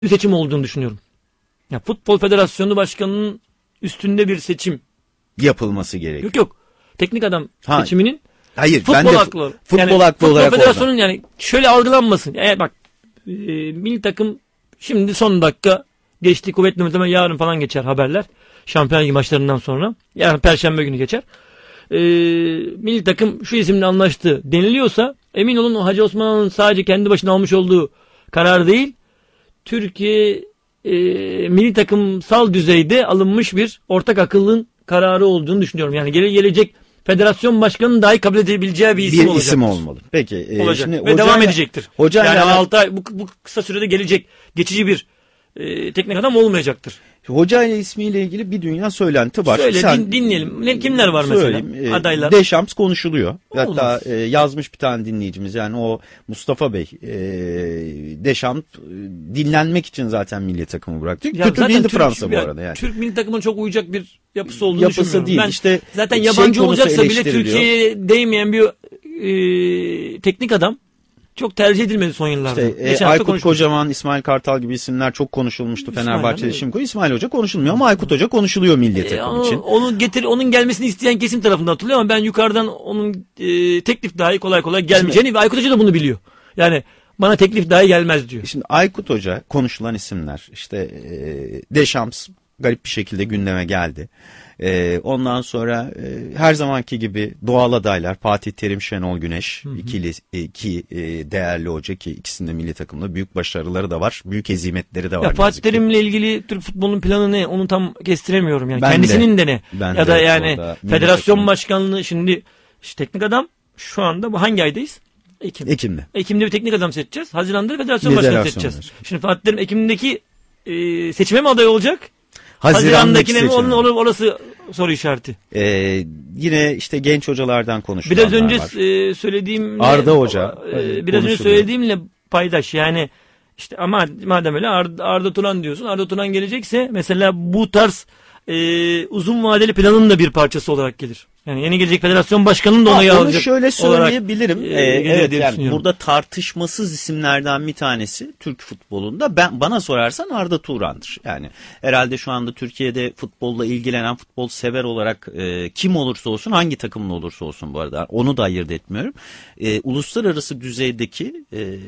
bir seçim olduğunu düşünüyorum. Ya Futbol Federasyonu Başkanı'nın üstünde bir seçim yapılması gerekiyor. Yok. Teknik adam seçiminin hayır, futbol ben de haklı. Futbol haklı olarak Futbol Federasyonu'nun yani şöyle algılanmasın. Bak milli takım şimdi son dakika geçti, kuvvetli muhtemelen yarın falan geçer haberler. Şampiyon Ligi maçlarından sonra. Yarın Perşembe günü geçer. Milli takım şu isimle anlaştı deniliyorsa emin olun o Hacı Osman'ın sadece kendi başına almış olduğu karar değil. Türkiye milli takımsal düzeyde alınmış bir ortak akıllın kararı olduğunu düşünüyorum. Yani gelecek federasyon başkanının dahi kabul edebileceği bir isim olacak. İsim olmalı. Peki. Olacak. Şimdi ve devam edecektir. Yani 6 ay bu kısa sürede gelecek geçici bir teknik adam olmayacaktır. Hoca ile ismiyle ilgili bir dünya söylenti var. Söyle dinleyelim. Kimler var mesela? Adaylar. Deschamps konuşuluyor. Olmaz. Hatta yazmış bir tane dinleyicimiz, yani o Mustafa Bey. Deschamps dinlenmek için zaten milli takımı bıraktı. Kötü değildi Fransa bu arada yani. Türk milli takımına çok uyacak bir yapısı olduğunu düşünmüyorum. Değil. Ben işte zaten yabancı olacaksa bile Türkiye'ye değmeyen bir teknik adam çok tercih edilmedi son yıllarda. Aykut Kocaman, İsmail Kartal gibi isimler çok konuşulmuştu Fenerbahçe'de. Şimdi İsmail Hoca konuşulmuyor ama Aykut Hoca konuşuluyor milli takım için. Onun gelmesini isteyen kesim tarafından hatırlıyor ama ben yukarıdan onun teklif dahi kolay kolay gelmeyeceğini ve Aykut Hoca da bunu biliyor. Yani bana teklif dahi gelmez diyor. Şimdi Aykut Hoca, konuşulan isimler Deschamps garip bir şekilde gündeme geldi. Ondan sonra her zamanki gibi doğal adaylar Fatih Terim, Şenol Güneş, iki değerli hoca ki ikisinde milli takımda büyük başarıları da var, büyük hezimetleri de var. Fatih Terim'le ilgili Türk futbolunun planı ne? Onu tam kestiremiyorum yani. Kendisinin de ne? Ya da yani federasyon başkanlığı şimdi teknik adam şu anda bu hangi aydayız? Ekim'de. Ekim'de bir teknik adam seçeceğiz. Haziran'da federasyon başkanı seçeceğiz. Şimdi Fatih Terim Ekim'deki seçime mi aday olacak? Haziran'dakine mi? Orası soru işareti. Yine genç hocalardan konuşulanlar var. Biraz önce söylediğimle Arda Hoca. Biraz önce söylediğimle paydaş. Yani ama madem öyle Arda Turan diyorsun. Arda Turan gelecekse mesela bu tarz uzun vadeli planın da bir parçası olarak gelir. Yani yeni gelecek federasyon başkanının da onayı alacak. Onu şöyle söyleyebilirim. Evet, yani burada tartışmasız isimlerden bir tanesi Türk futbolunda bana sorarsan Arda Turan'dır. Yani herhalde şu anda Türkiye'de futbolla ilgilenen, futbol sever olarak kim olursa olsun, hangi takımlı olursa olsun bu arada onu da ayırt etmiyorum. Uluslararası düzeydeki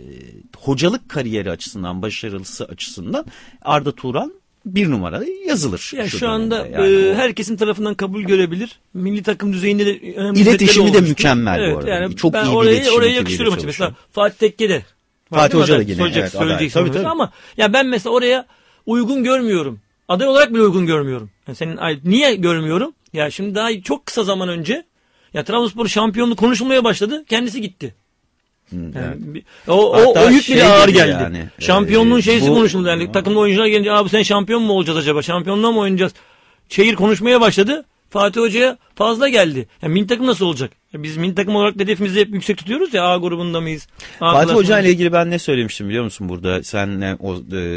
hocalık kariyeri açısından, başarılısı açısından Arda Turan bir numarada yazılır. Yani şu anda herkesin tarafından kabul görebilir. Milli takım düzeyinde de önemli İletişimi de mükemmel bu arada. Yani çok ben iyi oraya yakıştırıyorum açıkçası. Mesela Fatih Tekke de. Fatih Hoca da yine. Tabii. Ama ya ben mesela oraya uygun görmüyorum. Aday olarak bile uygun görmüyorum. Yani niye görmüyorum? Ya şimdi daha çok kısa zaman önce Trabzonspor şampiyonluğu konuşulmaya başladı. Kendisi gitti. Yani, o yük bile ağır geldi. Yani, şampiyonluğun konuşuldu. Yani takımda oyuncular gelince abi sen şampiyon mu olacağız acaba? Şampiyonluğa mı oynayacağız? Şehir konuşmaya başladı. Fatih Hoca'ya fazla geldi. Yani milli takım nasıl olacak? Biz milli takım olarak hedefimizi hep yüksek tutuyoruz ya. A grubunda mıyız? Fatih Hoca ile ilgili ben ne söylemiştim biliyor musun burada? Senle o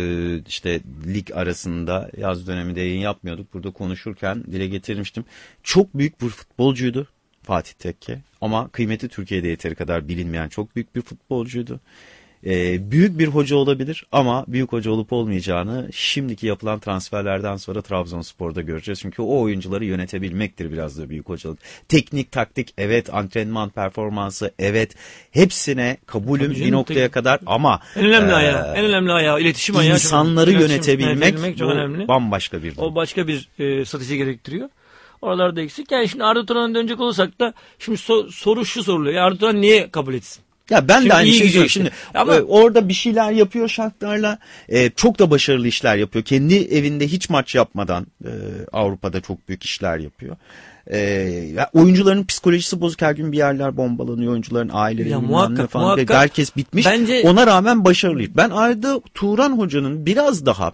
lig arasında yaz döneminde yayın yapmıyorduk. Burada konuşurken dile getirmiştim. Çok büyük bir futbolcuydu Fatih Tekke. Ama kıymeti Türkiye'de yeteri kadar bilinmeyen çok büyük bir futbolcuydu. Büyük bir hoca olabilir ama büyük hoca olup olmayacağını şimdiki yapılan transferlerden sonra Trabzonspor'da göreceğiz. Çünkü o oyuncuları yönetebilmektir biraz da büyük hocalık. Teknik, taktik evet, antrenman performansı evet, hepsine kabulüm bir noktaya kadar ama en önemli ayağı iletişim ayağı. İnsanları yönetebilmek çok önemli. Bambaşka bir durum. O başka bir strateji gerektiriyor. Oralarda eksik. Yani şimdi Arda Turan'a dönecek olursak da şimdi soru şu soruluyor. Arda Turan niye kabul etsin? Ya ben de aynı şeyi söylüyorum. Şimdi ama orada bir şeyler yapıyor şartlarla. Çok da başarılı işler yapıyor. Kendi evinde hiç maç yapmadan Avrupa'da çok büyük işler yapıyor. Oyuncuların psikolojisi bozuk, her gün bir yerler bombalanıyor, oyuncuların aileleri muhakkak. Herkes bitmiş. Ona rağmen başarılı. Ben Arda Turan Hoca'nın biraz daha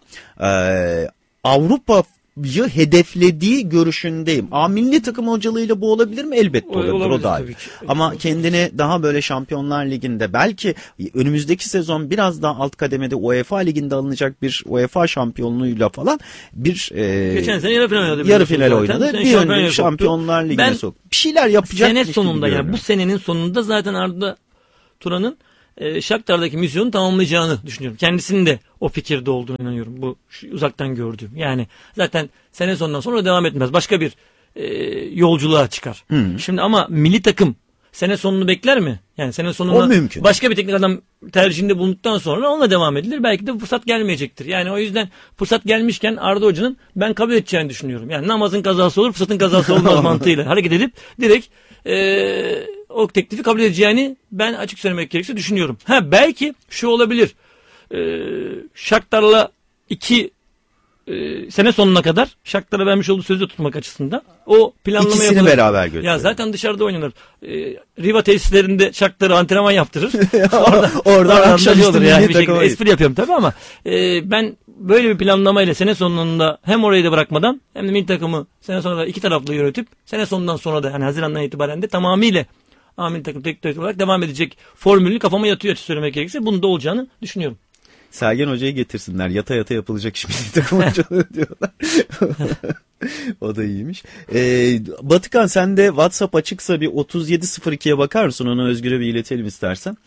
Avrupa hedeflediği görüşündeyim. Milli takım hocalığıyla bu olabilir mi? Elbette olabilir. O da ayrı. Ama kendini daha böyle Şampiyonlar Ligi'nde, belki önümüzdeki sezon biraz daha alt kademede UEFA Ligi'nde alınacak bir UEFA şampiyonluğuyla falan geçen sene yarı final oynadı. Bir Şampiyonlar Ligi'ne sok. Bir şeyler yapacak. Sene sonunda yani bu senenin sonunda zaten Arda Turan'ın Shakhtar'daki misyonu tamamlayacağını düşünüyorum. Kendisinin de o fikirde olduğunu inanıyorum. Bu uzaktan gördüğüm. Yani zaten sene sonundan sonra devam etmez. Başka bir yolculuğa çıkar. Şimdi ama milli takım sene sonunu bekler mi? Yani sene O sonunda mümkün. başka bir teknik adam tercihinde bulunduktan sonra onunla devam edilir. Belki de fırsat gelmeyecektir. Yani o yüzden fırsat gelmişken Arda Hoca'nın ben kabul edeceğini düşünüyorum. Yani namazın kazası olur, fırsatın kazası olmaz mantığıyla hareket edip direkt o teklifi kabul edeceğini ben açık söylemek gerekirse düşünüyorum. Belki şu olabilir. Shakhtar'la 2 sene sonuna kadar Shakhtar'a vermiş olduğu sözü tutmak açısından o planlama İkisini yapılır. beraber götürüyor. Ya zaten dışarıda oynanır. Riva tesislerinde Shakhtar'ı antrenman yaptırır. Oradan akşamüstü olur milli yani. Bir şekilde takıma espri yapıyorum tabii ama ben böyle bir planlamayla sene sonunda hem orayı da bırakmadan hem de milli takımı sene sonunda iki taraflı yönetip sene sonundan sonra da yani Haziran'dan itibaren de tamamıyla milli takım teknik direktör olarak devam edecek formülü kafama yatıyor açık söylemek gerekirse. Bunun da olacağını düşünüyorum. Sergen Hoca'yı getirsinler. Yata yata yapılacak iş milli takım hocalığı diyorlar. O da iyiymiş. Batıkan sen de WhatsApp açıksa bir 3702'ye bakar mısın? Onu Özgür'e bir iletelim istersen.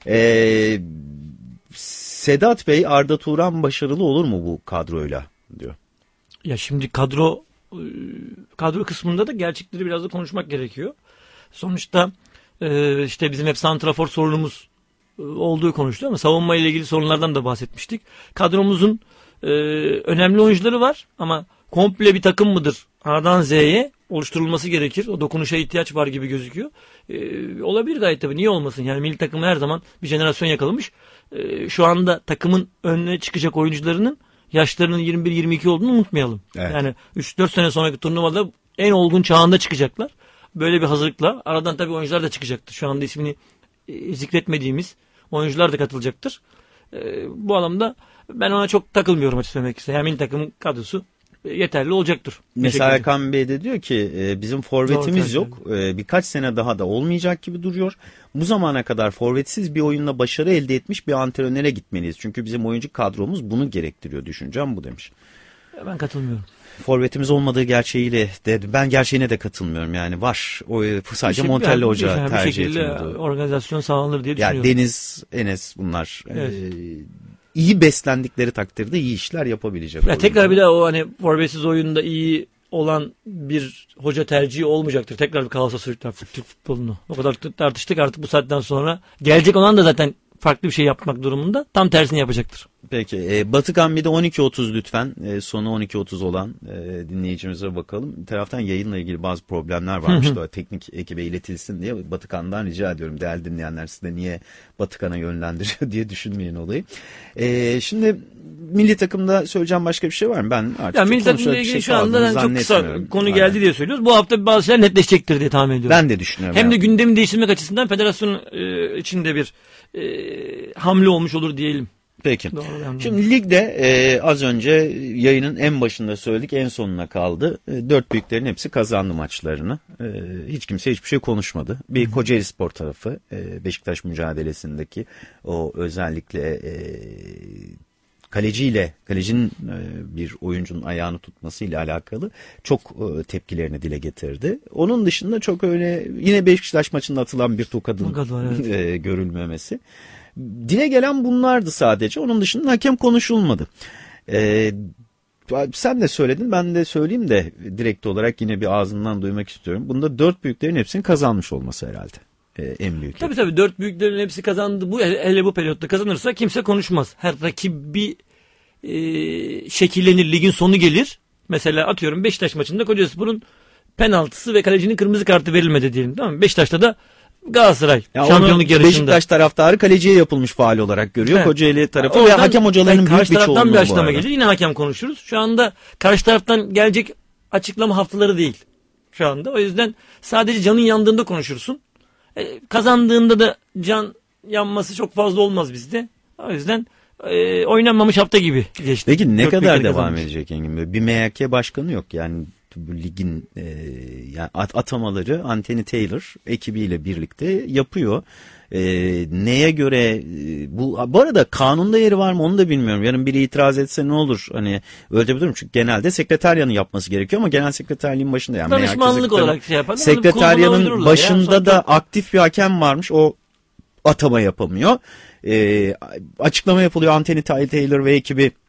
Sedat Bey, Arda Turan başarılı olur mu bu kadroyla diyor. Ya şimdi kadro kısmında da gerçekleri biraz da konuşmak gerekiyor. Sonuçta işte bizim hep santrafor sorunumuz olduğu konuştu ama savunma ile ilgili sorunlardan da bahsetmiştik. Kadromuzun önemli oyuncuları var ama komple bir takım mıdır? A'dan Z'ye oluşturulması gerekir. O dokunuşa ihtiyaç var gibi gözüküyor. Olabilir gayet tabii. Niye olmasın? Yani milli takım her zaman bir jenerasyon yakalamış. Şu anda takımın önüne çıkacak oyuncularının yaşlarının 21-22 olduğunu unutmayalım. Evet. Yani 3-4 sene sonraki turnuvada en olgun çağında çıkacaklar. Böyle bir hazırlıkla aradan tabii oyuncular da çıkacaktır. Şu anda ismini zikretmediğimiz oyuncular da katılacaktır. Bu anlamda ben ona çok takılmıyorum açık söylemek istedim. Yani milli takımın kadrosu yeterli olacaktır. Mesela Erkan Bey de diyor ki bizim forvetimiz Doğru, yok. Birkaç sene daha da olmayacak gibi duruyor. Bu zamana kadar forvetsiz bir oyunla başarı elde etmiş bir antrenöre gitmeliyiz. Çünkü bizim oyuncu kadromuz bunu gerektiriyor. Düşüncem bu demiş. Ben katılmıyorum. Forvetimiz olmadığı gerçeğiyle de ben gerçeğine de katılmıyorum. Yani var. O sadece Montella Hoca tercih etmiyordu. Organizasyon sağlanır diye düşünüyorum. Yani Deniz, Enes bunlar Evet. iyi beslendikleri takdirde iyi işler yapabilecek. Ya tekrar bir daha o hani forvetsiz oyunda iyi olan bir hoca tercihi olmayacaktır. Tekrar bir kaosa sürükler Türk futbolunu. O kadar tartıştık artık bu saatten sonra. Gelecek olan da zaten farklı bir şey yapmak durumunda. Tam tersini yapacaktır. Peki. Batıkan bir de 12.30 lütfen. Sonu 12.30 olan dinleyicimize bakalım. Bir taraftan yayınla ilgili bazı problemler varmış da teknik ekibe iletilsin diye Batıkan'dan rica ediyorum. Değerli dinleyenler siz de niye Batıkan'a yönlendiriyor diye düşünmeyin olayı. Şimdi milli takımda söyleyeceğim başka bir şey var mı? Ben artık ya milli takımla ilgili şu anda çok kısa konu geldi diye söylüyoruz. Bu hafta bazı şeyler netleşecektir diye tahmin ediyorum. Ben de düşünüyorum. Hem de gündemi değiştirmek açısından federasyon içinde bir hamle olmuş olur diyelim. Peki. Doğru, şimdi ligde az önce yayının en başında söyledik, en sonuna kaldı. Dört büyüklerin hepsi kazandı maçlarını. Hiç kimse hiçbir şey konuşmadı. Bir Kocaelispor tarafı Beşiktaş mücadelesindeki o özellikle kalecinin bir oyuncunun ayağını tutmasıyla alakalı çok tepkilerini dile getirdi. Onun dışında çok öyle yine Beşiktaş maçında atılan bir tokadın evet. Görülmemesi. Dile gelen bunlardı sadece. Onun dışında hakem konuşulmadı. Sen de söyledin, ben de söyleyeyim de direkt olarak yine bir ağzından duymak istiyorum. Bunda dört büyüklerin hepsinin kazanmış olması herhalde. En büyük. Tabii dört büyüklerin hepsi kazandı. Hele bu periyotta kazanırsa kimse konuşmaz. Her rakibi şekillenir. Ligin sonu gelir. Mesela atıyorum Beşiktaş maçında Kocaelispor'un penaltısı ve kalecinin kırmızı kartı verilmedi diyelim. Tamam mı? Beşiktaş'ta da Galatasaray şampiyonluk yarışında. Beşiktaş taraftarı kaleciye yapılmış faul olarak görüyor. Evet. Kocaeli tarafı oradan, ve hakem hocalarının büyük bir çoğunluğu bu arada. Karşı taraftan bir açıklama gelir. Yine hakem konuşuruz. Şu anda karşı taraftan gelecek açıklama haftaları değil. Şu anda. O yüzden sadece canın yandığında konuşursun. Kazandığında da can yanması çok fazla olmaz bizde. O yüzden oynanmamış hafta gibi geçti. Peki ne kadar devam edecek Engin Bey? Bir MHK başkanı yok yani. Bu ligin yani atamaları Anthony Taylor ekibiyle birlikte yapıyor. Neye göre bu arada kanunda yeri var mı onu da bilmiyorum. Yarın biri itiraz etse ne olur? Hani öyle bir durum çünkü genelde sekreteryanın yapması gerekiyor ama genel sekreterliğin başında yani danışmanlık olarak şey yaparlar. Sekreteryanın başında da aktif bir hakem varmış. O atama yapamıyor. Açıklama yapılıyor. Anthony Taylor ve ekibi